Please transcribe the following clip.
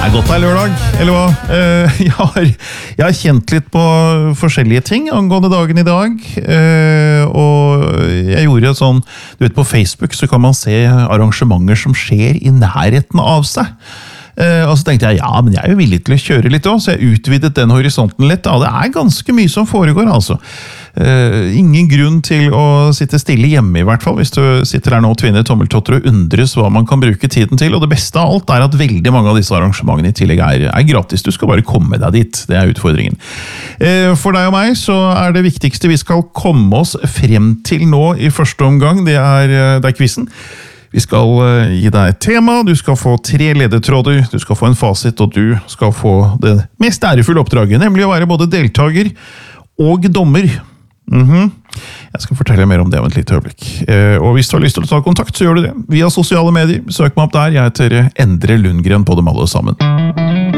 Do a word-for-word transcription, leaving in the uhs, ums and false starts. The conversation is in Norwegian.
Det er godt det er lørdag, eller hva? Eh, jeg, har, jeg har kjent litt på forskjellige ting angående dagen i dag, eh, og jeg gjorde sånn, du vet på Facebook så kan man se arrangementer som skjer i nærheten av seg. Uh, og så tenkte jeg, ja, men jeg er jo villig til å kjøre litt også, så jeg utvidet den horisonten litt. Ja, det er ganske mye som foregår, altså. Uh, ingen grunn til å sitte stille hjemme i hvert fall, hvis du sitter her nå og tvinner tommeltotter og undres hva man kan bruke tiden til. Og det beste av alt er at veldig mange av disse arrangementene i tillegg er, er gratis. Du skal bare komme deg dit, det er utfordringen. Uh, for deg og meg så er det viktigste vi skal komme oss frem til nå i første omgang, det er, det er quizzen. Vi skal gi deg et tema, du skal få tre ledetråder, du skal få en fasit, og du skal få det mest ærefulle oppdraget, nemlig å være både deltager og dommer. Mm-hmm. Jeg skal fortelle mer om det om et lite øyeblikk. Og hvis du har lyst til å ta kontakt, så gjør du det. Via sosiale medier, søk meg opp der. Jeg heter Endre Lundgren på dem alle sammen.